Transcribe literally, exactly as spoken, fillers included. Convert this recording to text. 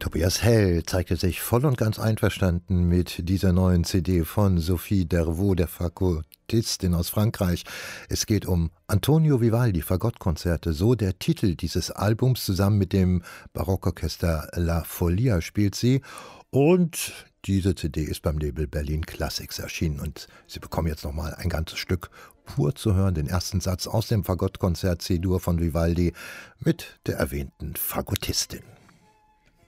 Tobias Hell zeigte sich voll und ganz einverstanden mit dieser neuen C D von Sophie Dervaux, der Fagottistin aus Frankreich. Es geht um Antonio Vivaldi, Fagottkonzerte, so der Titel dieses Albums. Zusammen mit dem Barockorchester La Folia spielt sie. Und diese C D ist beim Label Berlin Classics erschienen. Und Sie bekommen jetzt nochmal ein ganzes Stück pur zu hören, den ersten Satz aus dem Fagottkonzert C-Dur von Vivaldi mit der erwähnten Fagottistin.